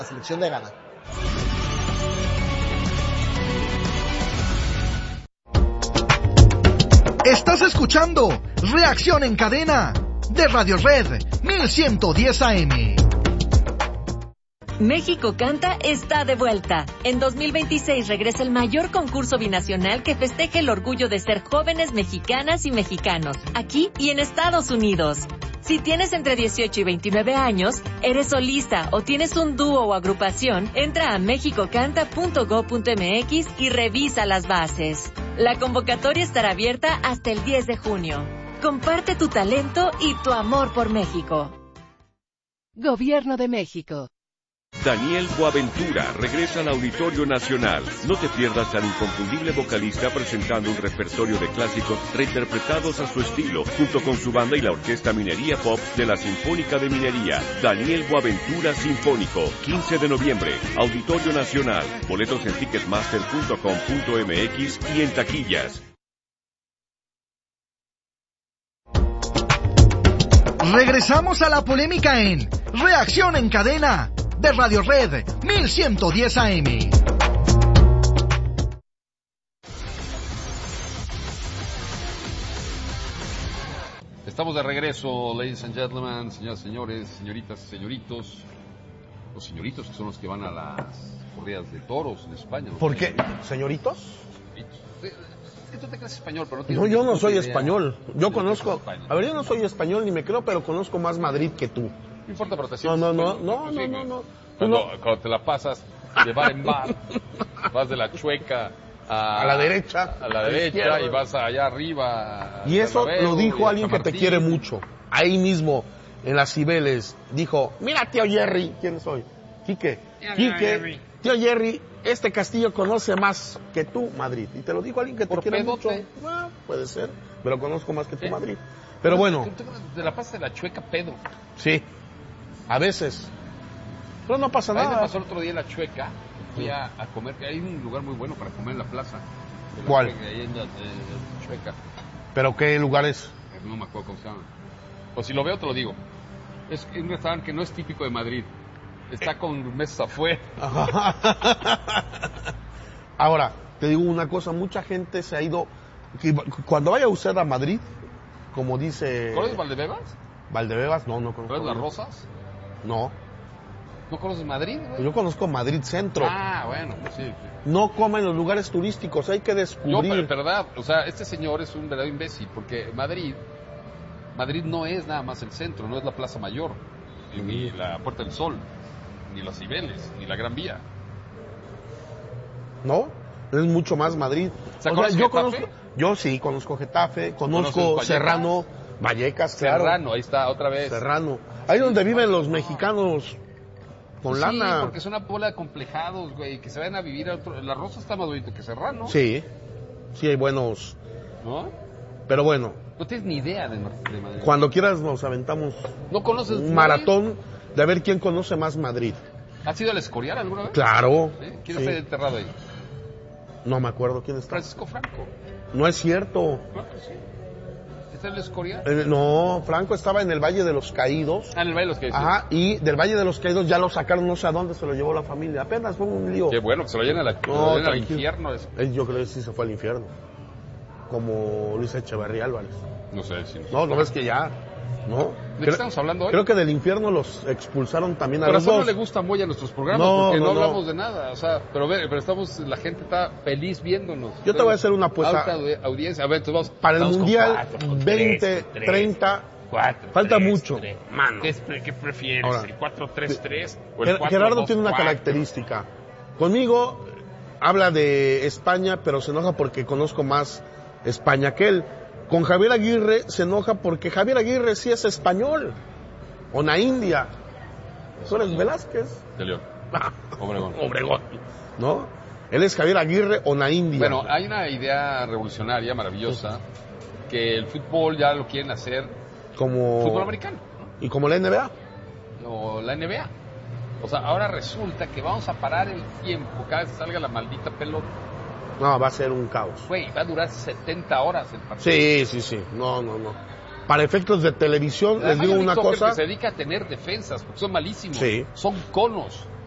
La selección de Ghana. Estás escuchando Reacción en Cadena de Radio Red 1110 AM. México Canta está de vuelta. En 2026 regresa el mayor concurso binacional que festeje el orgullo de ser jóvenes mexicanas y mexicanos, aquí y en Estados Unidos. Si tienes entre 18 y 29 años, eres solista o tienes un dúo o agrupación, entra a mexicocanta.go.mx y revisa las bases. La convocatoria estará abierta hasta el 10 de junio. Comparte tu talento y tu amor por México. Gobierno de México. Daniel Boaventura regresa al Auditorio Nacional. No te pierdas al inconfundible vocalista presentando un repertorio de clásicos reinterpretados a su estilo, junto con su banda y la Orquesta Minería Pop de la Sinfónica de Minería. Daniel Boaventura Sinfónico, 15 de noviembre, Auditorio Nacional. Boletos en ticketmaster.com.mx y en taquillas. Regresamos a la polémica en Reacción en Cadena de Radio Red 1110 AM. Estamos de regreso, ladies and gentlemen, señoras, señores, señoritas, señoritos. Los señoritos que son los que van a las corridas de toros en España. ¿Por qué? ¿Señoritos? Es que tú te crees español, pero no No, yo no soy español. Yo conozco... A ver, yo no soy español ni me creo, pero conozco más Madrid que tú. No importa, pero te No. Cuando te la pasas de bar en bar, vas de la Chueca a la derecha. A la derecha y vas allá arriba. Y eso lo dijo alguien que te quiere mucho. Ahí mismo, en las Cibeles, dijo, mira, tío Jerry. ¿Quién soy? Quique. Tío Jerry, este castillo conoce más que tú, Madrid. Y te lo dijo alguien que te quiere mucho. Bueno, puede ser, pero conozco más que tú, Madrid. Pero bueno. Te la pasas de la Chueca pedo. Sí. A veces. Pero no pasa nada. A mí me pasó el otro día en la Chueca. Fui a comer, que hay un lugar muy bueno para comer en la plaza. ¿Cuál? Ahí en la Chueca. ¿Pero qué lugar es? No me acuerdo cómo se llama. O si lo veo te lo digo. Es un restaurante que no es típico de Madrid. Está con mesas afuera. Ahora, te digo una cosa. Mucha gente se ha ido... Cuando vaya usted a Madrid, como dice... ¿Conoces Valdebebas? Valdebebas, no conozco. ¿Conoces Las Rosas? No. ¿No conoces Madrid, güey? Yo conozco Madrid Centro. Ah, bueno, pues sí. No coma en los lugares turísticos, hay que descubrir. No, pero verdad, o sea, este señor es un verdadero imbécil, porque Madrid no es nada más el centro, no es la Plaza Mayor, ni la Puerta del Sol, ni las Cibeles, ni la Gran Vía. ¿No? Es mucho más Madrid. O sea, yo sí conozco Getafe, conozco Serrano, Vallecas, claro. Serrano, ahí está, otra vez. Serrano. Ahí donde viven los mexicanos con lana. Sí, porque es una bola de complejados, güey, que se van a vivir a otro... La Rosa está más bonito que Serrano. Sí, sí hay buenos. ¿No? Pero bueno. No tienes ni idea de Madrid. Cuando quieras nos aventamos ¿No conoces un maratón de ver quién conoce más Madrid. ¿Has ido al Escorial alguna vez? Claro. ¿Sí? ¿Quién está enterrado ahí? No me acuerdo quién está. Francisco Franco. No es cierto. Claro que sí. ¿Está en el Escorial? No, Franco estaba en el Valle de los Caídos. Ah, en el Valle de los Caídos. Ajá, y del Valle de los Caídos ya lo sacaron, no sé a dónde se lo llevó la familia. Apenas fue un lío. Qué bueno, que se lo lleven al infierno. Yo creo que sí se fue al infierno. Como Luis Echeverría Álvarez. No sé si... No, lo ves que ya, ¿no? ¿De qué estamos hablando hoy? Creo que del infierno los expulsaron también a los dos. Pero a no le gusta muy a nuestros programas, porque no hablamos de nada, o sea, pero la gente está feliz viéndonos. Yo te voy a hacer una apuesta. Alta audiencia. A ver, entonces vamos. Para el Mundial 2030, falta mucho. Mano. ¿Qué prefieres? Ahora, ¿el 4-3-3 o el 4-2-4? Gerardo tiene una característica. Conmigo habla de España, pero se enoja porque conozco más España que él. Con Javier Aguirre se enoja porque Javier Aguirre sí es español. O na India. ¿Tú eres Velázquez? De León. Obregón. ¿No? Él es Javier Aguirre o na India. Bueno, hay una idea revolucionaria, maravillosa, que el fútbol ya lo quieren hacer como fútbol americano, ¿no? Y como la NBA. O la NBA. O sea, ahora resulta que vamos a parar el tiempo cada vez que salga la maldita pelota. No, va a ser un caos. Güey, va a durar 70 horas el partido. Sí. No. Para efectos de televisión, les digo una cosa. Que se dedica a tener defensas, porque son malísimos. Sí. Son conos.